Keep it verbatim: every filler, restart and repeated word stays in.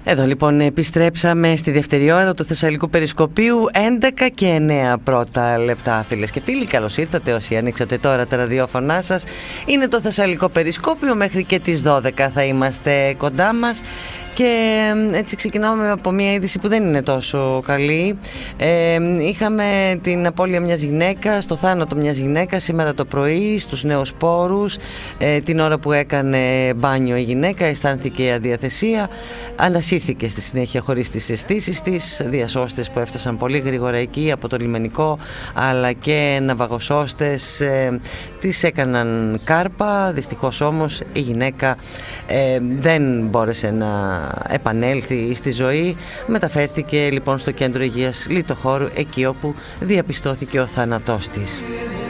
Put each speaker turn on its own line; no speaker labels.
Εδώ λοιπόν επιστρέψαμε στη δεύτερη ώρα του Θεσσαλικού Περισκοπίου, έντεκα και εννέα πρώτα λεπτά, φίλες και φίλοι. Καλώς ήρθατε όσοι ανοίξατε τώρα τα ραδιόφωνά σας. Είναι το Θεσσαλικό Περισκόπιο, μέχρι και τις δώδεκα θα είμαστε κοντά μας. Και έτσι ξεκινάμε από μια είδηση που δεν είναι τόσο καλή. Ε, είχαμε την απώλεια μιας γυναίκας, το θάνατο μιας γυναίκας σήμερα το πρωί στους Νεοσπόρους. Ε, την ώρα που έκανε μπάνιο η γυναίκα αισθάνθηκε αδιαθεσία. Ανασύρθηκε στη συνέχεια χωρίς τις αισθήσεις της. Διασώστες που έφτασαν πολύ γρήγορα εκεί από το λιμενικό, αλλά και ναυαγοσώστες ε, τις έκαναν κάρπα. Δυστυχώς όμως η γυναίκα ε, δεν μπόρεσε να επανέλθει στη ζωή. Μεταφέρθηκε λοιπόν στο κέντρο υγείας Λιτοχώρου, εκεί όπου διαπιστώθηκε ο θάνατός της.